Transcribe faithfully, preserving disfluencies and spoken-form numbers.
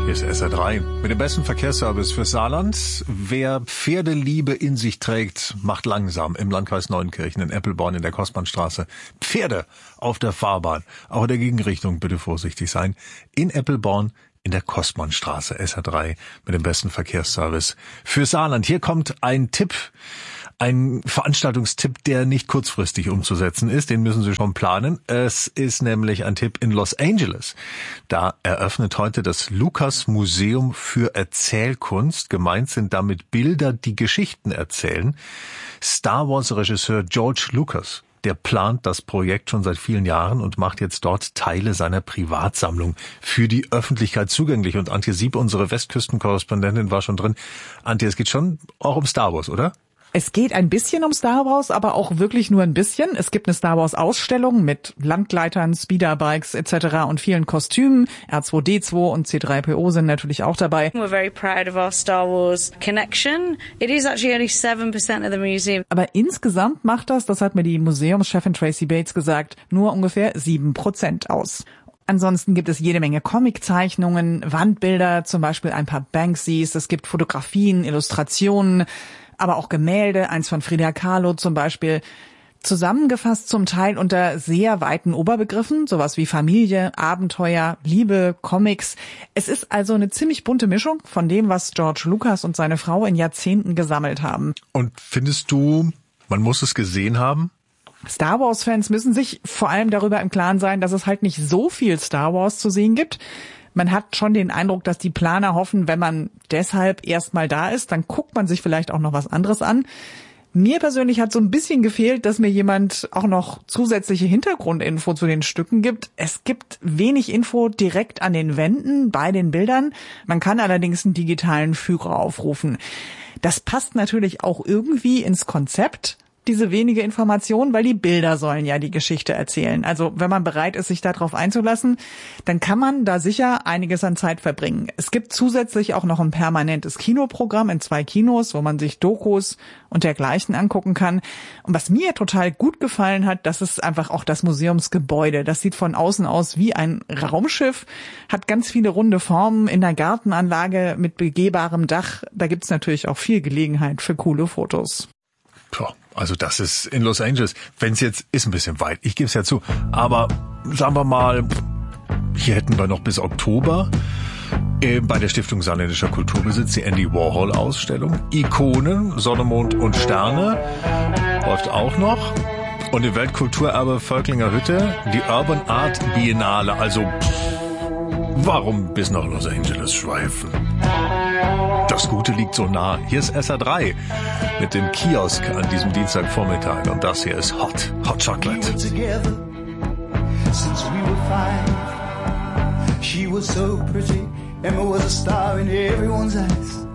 Hier ist S R drei mit dem besten Verkehrsservice für Saarland. Wer Pferdeliebe in sich trägt, macht langsam im Landkreis Neunkirchen in Eppelborn in der Kostmannstraße Pferde auf der Fahrbahn. Auch in der Gegenrichtung bitte vorsichtig sein. In Eppelborn in der Kostmannstraße, S R drei mit dem besten Verkehrsservice für Saarland. Hier kommt ein Tipp. Ein Veranstaltungstipp, der nicht kurzfristig umzusetzen ist, den müssen Sie schon planen. Es ist nämlich ein Tipp in Los Angeles. Da eröffnet heute das Lucas Museum für Erzählkunst. Gemeint sind damit Bilder, die Geschichten erzählen. Star Wars Regisseur George Lucas, der plant das Projekt schon seit vielen Jahren und macht jetzt dort Teile seiner Privatsammlung für die Öffentlichkeit zugänglich. Und Antje Sieb, unsere Westküstenkorrespondentin, war schon drin. Antje, es geht schon auch um Star Wars, oder? Es geht ein bisschen um Star Wars, aber auch wirklich nur ein bisschen. Es gibt eine Star Wars Ausstellung mit Landgleitern, Speederbikes et cetera und vielen Kostümen. R zwei D zwei und C drei P O sind natürlich auch dabei. We're very proud of our Star Wars connection. It is actually only seven percent of the museum. Aber insgesamt macht das, das hat mir die Museumschefin Tracy Bates gesagt, nur ungefähr sieben Prozent aus. Ansonsten gibt es jede Menge Comiczeichnungen, Wandbilder, zum Beispiel ein paar Banksys. Es gibt Fotografien, Illustrationen, aber auch Gemälde, eins von Frida Kahlo zum Beispiel, zusammengefasst zum Teil unter sehr weiten Oberbegriffen, sowas wie Familie, Abenteuer, Liebe, Comics. Es ist also eine ziemlich bunte Mischung von dem, was George Lucas und seine Frau in Jahrzehnten gesammelt haben. Und findest du, man muss es gesehen haben? Star Wars-Fans müssen sich vor allem darüber im Klaren sein, dass es halt nicht so viel Star Wars zu sehen gibt. Man hat schon den Eindruck, dass die Planer hoffen, wenn man deshalb erstmal da ist, dann guckt man sich vielleicht auch noch was anderes an. Mir persönlich hat so ein bisschen gefehlt, dass mir jemand auch noch zusätzliche Hintergrundinfo zu den Stücken gibt. Es gibt wenig Info direkt an den Wänden bei den Bildern. Man kann allerdings einen digitalen Führer aufrufen. Das passt natürlich auch irgendwie ins Konzept, diese wenige Information, weil die Bilder sollen ja die Geschichte erzählen. Also wenn man bereit ist, sich darauf einzulassen, dann kann man da sicher einiges an Zeit verbringen. Es gibt zusätzlich auch noch ein permanentes Kinoprogramm in zwei Kinos, wo man sich Dokus und dergleichen angucken kann. Und was mir total gut gefallen hat, das ist einfach auch das Museumsgebäude. Das sieht von außen aus wie ein Raumschiff, hat ganz viele runde Formen in der Gartenanlage mit begehbarem Dach. Da gibt's natürlich auch viel Gelegenheit für coole Fotos. Puh, also das ist in Los Angeles. Wenn es jetzt ist ein bisschen weit, ich gebe es ja zu. Aber sagen wir mal, hier hätten wir noch bis Oktober äh, bei der Stiftung Saarländischer Kulturbesitz die Andy Warhol-Ausstellung. Ikonen, Sonne, Mond und Sterne läuft auch noch. Und im Weltkulturerbe Völklinger Hütte die Urban Art Biennale. Also warum bis nach Los Angeles schweifen? Das Gute liegt so nah. Hier ist S R drei mit dem Kiosk an diesem Dienstagvormittag. Und das hier ist Hot, Hot Chocolate. We were together since we were five. She was so pretty, Emma was a star in everyone's eyes.